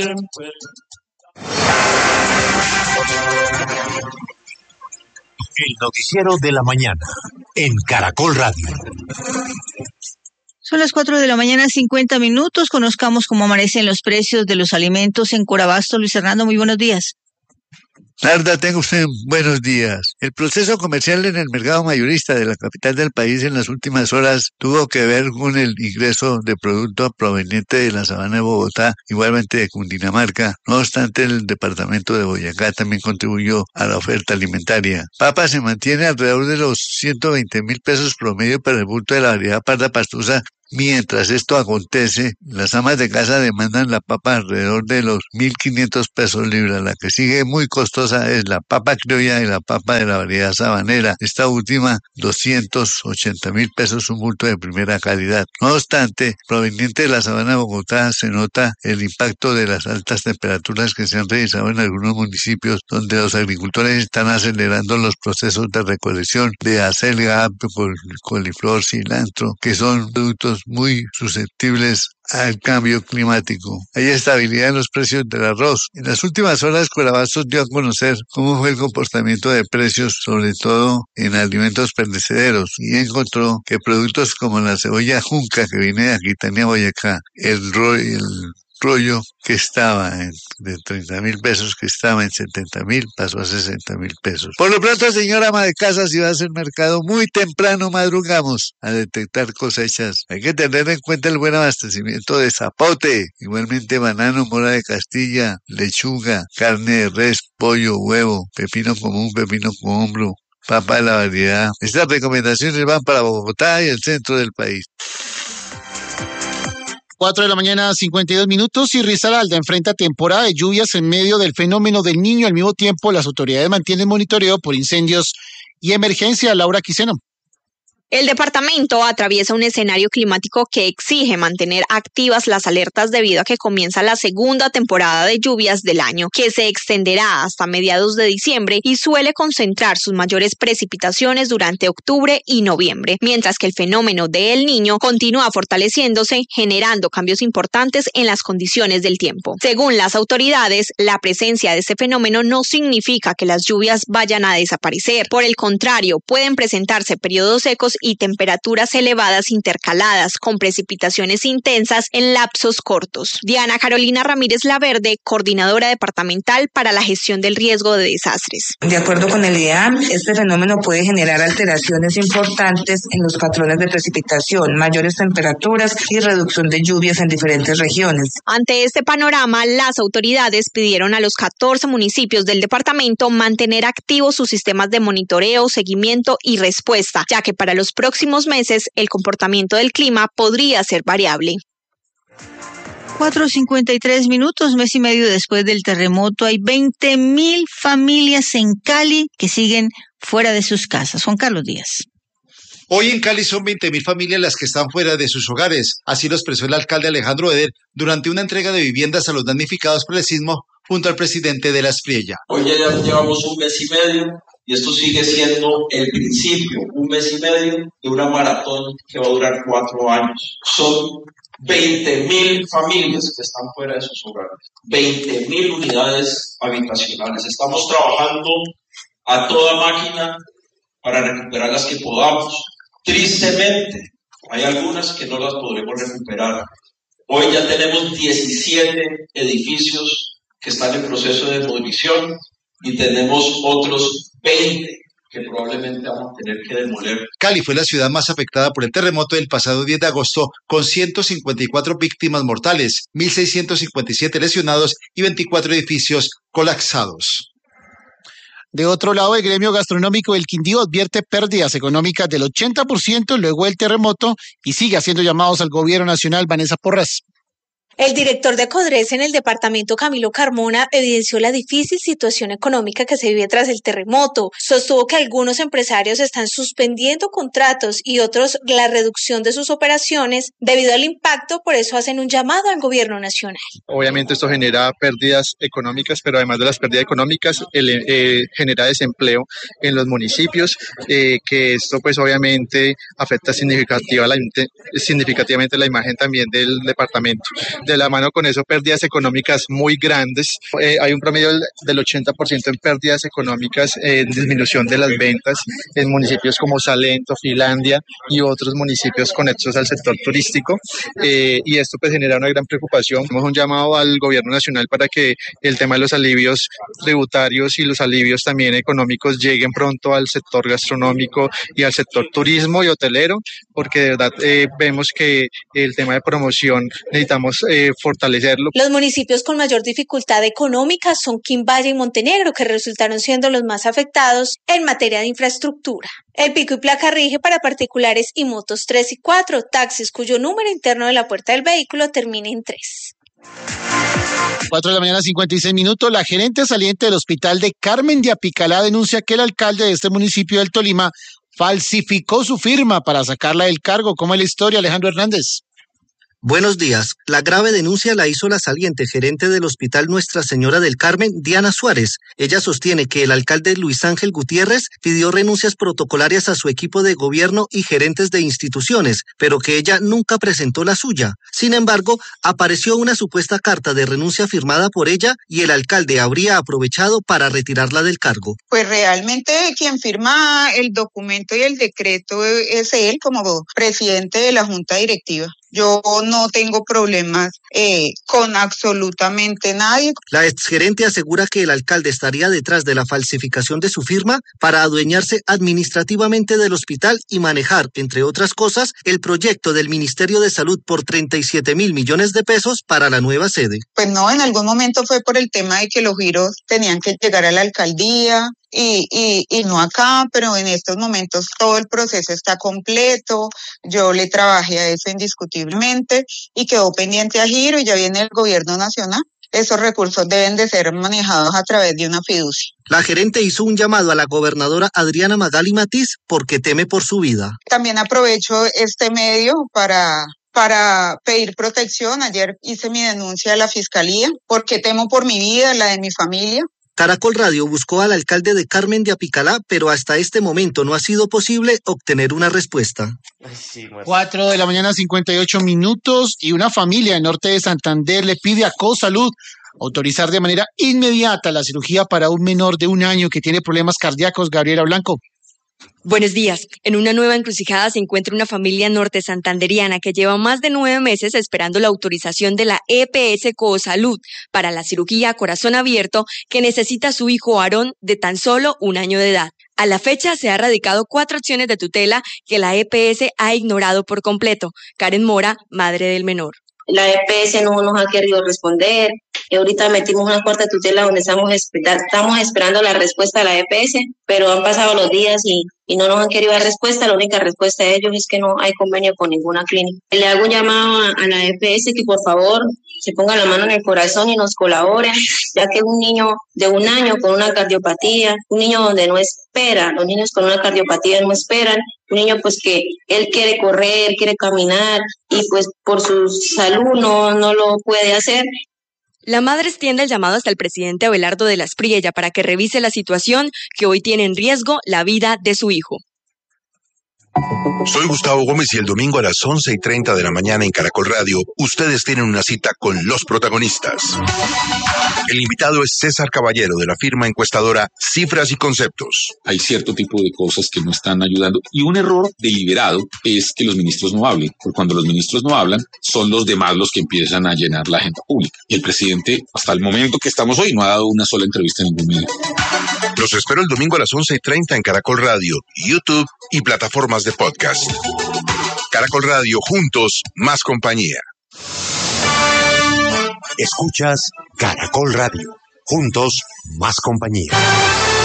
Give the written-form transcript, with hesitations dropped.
El noticiero de la mañana en Caracol Radio. Son las 4 de la mañana, 50 minutos. Conozcamos cómo amanecen los precios de los alimentos en Corabastos. Luis Hernando, muy buenos días. Narda, tenga usted buenos días. El proceso comercial en el mercado mayorista de la capital del país en las últimas horas tuvo que ver con el ingreso de producto proveniente de la sabana de Bogotá, igualmente de Cundinamarca. No obstante, el departamento de Boyacá también contribuyó a la oferta alimentaria. Papa se mantiene alrededor de los 120.000 pesos promedio para el bulto de la variedad parda pastusa. Mientras esto acontece, las amas de casa demandan la papa alrededor de los 1.500 pesos libra. La que sigue muy costosa es la papa criolla y la papa de la variedad sabanera. Esta última, 280.000 pesos, un bulto de primera calidad. No obstante, proveniente de la sabana de Bogotá, se nota el impacto de las altas temperaturas que se han registrado en algunos municipios, donde los agricultores están acelerando los procesos de recolección de acelga, coliflor, cilantro, que son productos muy susceptibles al cambio climático. Hay estabilidad en los precios del arroz. En las últimas horas, Corabastos dio a conocer cómo fue el comportamiento de precios, sobre todo en alimentos perecederos, y encontró que productos como la cebolla junca que viene de Aquitania, Boyacá, el rollo que estaba de 30.000 pesos, que estaba en 70.000, pasó a 60.000 pesos. Por lo pronto, señora ama de casa, si va a hacer mercado muy temprano, madrugamos a detectar cosechas. Hay que tener en cuenta el buen abastecimiento de zapote, igualmente banano, mora de Castilla, lechuga, carne de res, pollo, huevo, pepino común, pepino cohombro, papa de la variedad. Estas recomendaciones van para Bogotá y el centro del país. 4 de la mañana, 52 minutos, y Risaralda enfrenta temporada de lluvias en medio del fenómeno del Niño. Al mismo tiempo, las autoridades mantienen monitoreo por incendios y emergencia. Laura Quiseno. El departamento atraviesa un escenario climático que exige mantener activas las alertas debido a que comienza la segunda temporada de lluvias del año, que se extenderá hasta mediados de diciembre y suele concentrar sus mayores precipitaciones durante octubre y noviembre, mientras que el fenómeno de El Niño continúa fortaleciéndose, generando cambios importantes en las condiciones del tiempo. Según las autoridades, la presencia de este fenómeno no significa que las lluvias vayan a desaparecer. Por el contrario, pueden presentarse periodos secos y temperaturas elevadas intercaladas con precipitaciones intensas en lapsos cortos. Diana Carolina Ramírez Laverde, coordinadora departamental para la gestión del riesgo de desastres. De acuerdo con el IDEAM, este fenómeno puede generar alteraciones importantes en los patrones de precipitación, mayores temperaturas y reducción de lluvias en diferentes regiones. Ante este panorama, las autoridades pidieron a los 14 municipios del departamento mantener activos sus sistemas de monitoreo, seguimiento y respuesta, ya que para los próximos meses el comportamiento del clima podría ser variable. 4:53 minutos, mes y medio después del terremoto, hay 20.000 familias en Cali que siguen fuera de sus casas. Juan Carlos Díaz. Hoy en Cali son 20.000 familias las que están fuera de sus hogares. Así lo expresó el alcalde Alejandro Eder durante una entrega de viviendas a los damnificados por el sismo junto al presidente de la Espriella. Hoy ya llevamos un mes y medio. Y esto sigue siendo el principio, un mes y medio de una maratón que va a durar 4 años. Son 20.000 familias que están fuera de sus hogares, 20.000 unidades habitacionales. Estamos trabajando a toda máquina para recuperar las que podamos. Tristemente, hay algunas que no las podremos recuperar. Hoy ya tenemos 17 edificios que están en proceso de demolición y tenemos otros 20 que probablemente vamos a tener que demoler. Cali fue la ciudad más afectada por el terremoto del pasado 10 de agosto, con 154 víctimas mortales, 1.657 lesionados y 24 edificios colapsados. De otro lado, el gremio gastronómico del Quindío advierte pérdidas económicas del 80% luego del terremoto y sigue haciendo llamados al gobierno nacional. Vanessa Porras. El director de Codres en el departamento, Camilo Carmona, evidenció la difícil situación económica que se vive tras el terremoto. Sostuvo que algunos empresarios están suspendiendo contratos y otros la reducción de sus operaciones debido al impacto, por eso hacen un llamado al gobierno nacional. Obviamente esto genera pérdidas económicas, pero además de las pérdidas económicas, genera desempleo en los municipios, que esto pues obviamente afecta significativamente la imagen también del departamento. de la mano con eso pérdidas económicas muy grandes. Hay un promedio del 80% en pérdidas económicas, disminución de las ventas en municipios como Salento, Finlandia y otros municipios conexos al sector turístico, y esto pues genera una gran preocupación. Hacemos un llamado al gobierno nacional para que el tema de los alivios tributarios y los alivios también económicos lleguen pronto al sector gastronómico y al sector turismo y hotelero, porque de verdad vemos que el tema de promoción necesitamos fortalecerlo. Los municipios con mayor dificultad económica son Quimbaye y Montenegro, que resultaron siendo los más afectados en materia de infraestructura. El pico y placa rige para particulares y motos 3 y 4, taxis cuyo número interno de la puerta del vehículo termine en 3. 4 de la mañana, 56 minutos. La gerente saliente del hospital de Carmen de Apicalá denuncia que el alcalde de este municipio del Tolima falsificó su firma para sacarla del cargo. ¿Cómo es la historia, Alejandro Hernández? Buenos días. La grave denuncia la hizo la saliente gerente del Hospital Nuestra Señora del Carmen, Diana Suárez. Ella sostiene que el alcalde Luis Ángel Gutiérrez pidió renuncias protocolarias a su equipo de gobierno y gerentes de instituciones, pero que ella nunca presentó la suya. Sin embargo, apareció una supuesta carta de renuncia firmada por ella y el alcalde habría aprovechado para retirarla del cargo. Pues realmente quien firma el documento y el decreto es él como presidente de la Junta Directiva. Yo no tengo problemas con absolutamente nadie. La exgerente asegura que el alcalde estaría detrás de la falsificación de su firma para adueñarse administrativamente del hospital y manejar, entre otras cosas, el proyecto del Ministerio de Salud por 37.000 millones de pesos para la nueva sede. Pues no, en algún momento fue por el tema de que los giros tenían que llegar a la alcaldía. Y no acá, pero en estos momentos todo el proceso está completo. Yo le trabajé a eso indiscutiblemente y quedó pendiente a giro y ya viene el gobierno nacional. Esos recursos deben de ser manejados a través de una fiducia. La gerente hizo un llamado a la gobernadora Adriana Magali Matiz porque teme por su vida. También aprovecho este medio para pedir protección. Ayer hice mi denuncia a la fiscalía porque temo por mi vida, la de mi familia. Caracol Radio buscó al alcalde de Carmen de Apicalá, pero hasta este momento no ha sido posible obtener una respuesta. 4 de la mañana, 58 minutos, y una familia en norte de Santander le pide a COSALUD autorizar de manera inmediata la cirugía para un menor de 1 año que tiene problemas cardíacos. Gabriela Blanco. Buenos días. En una nueva encrucijada se encuentra una familia norte santanderiana que lleva más de 9 meses esperando la autorización de la EPS COSALUD para la cirugía a corazón abierto que necesita su hijo Aarón de tan solo 1 año de edad. A la fecha se ha radicado 4 acciones de tutela que la EPS ha ignorado por completo. Karen Mora, madre del menor. La EPS no nos ha querido responder. Ahorita metimos una corte de tutela donde estamos esperando la respuesta de la EPS, pero han pasado los días y no nos han querido dar respuesta. La única respuesta de ellos es que no hay convenio con ninguna clínica. Le hago un llamado a la EPS que por favor se ponga la mano en el corazón y nos colabore, ya que un niño de 1 año con una cardiopatía, un niño donde no espera, los niños con una cardiopatía no esperan, un niño pues que él quiere correr, quiere caminar y pues por su salud no lo puede hacer. La madre extiende el llamado hasta el presidente Abelardo de las Priella para que revise la situación que hoy tiene en riesgo la vida de su hijo. Soy Gustavo Gómez y el domingo a las 11:30 de la mañana en Caracol Radio, ustedes tienen una cita con los protagonistas. El invitado es César Caballero de la firma encuestadora Cifras y Conceptos. Hay cierto tipo de cosas que no están ayudando y un error deliberado es que los ministros no hablen, porque cuando los ministros no hablan son los demás los que empiezan a llenar la agenda pública. Y el presidente, hasta el momento que estamos hoy, no ha dado una sola entrevista en ningún medio. Los espero el domingo a las 11:30 en Caracol Radio, YouTube y plataformas de podcast. Caracol Radio, juntos, más compañía. Escuchas Caracol Radio, juntos, más compañía.